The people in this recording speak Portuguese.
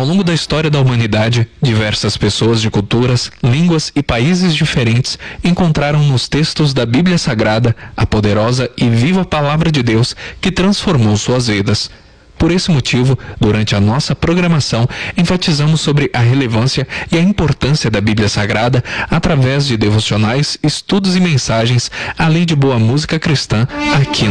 longo da história da humanidade, diversas pessoas de culturas, línguas e países diferentes encontraram nos textos da Bíblia Sagrada a poderosa e viva Palavra de Deus que transformou suas vidas. Por esse motivo, durante a nossa programação, enfatizamos sobre a relevância e a importância da Bíblia Sagrada através de devocionais, estudos e mensagens, além de boa música cristã aqui